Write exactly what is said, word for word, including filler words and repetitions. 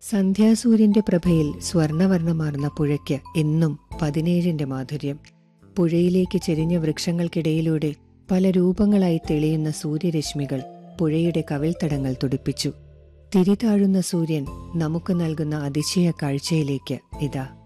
സന്ധ്യാസൂര്യന്റെ പ്രഭയിൽ സ്വർണവർണ്ണമാർന്ന പുഴയ്ക്ക് എന്നും പതിനേഴിന്റെ മാധുര്യം. പുഴയിലേക്ക് ചെരിഞ്ഞ വൃക്ഷങ്ങൾക്കിടയിലൂടെ പല രൂപങ്ങളായി തെളിയുന്ന സൂര്യരശ്മികൾ പുഴയുടെ കവിൾത്തടങ്ങൾ തുടിപ്പിച്ചു. തിരിതാഴുന്ന സൂര്യൻ നമുക്ക് നൽകുന്ന അതിശയ കാഴ്ചയിലേക്ക് ഇതാ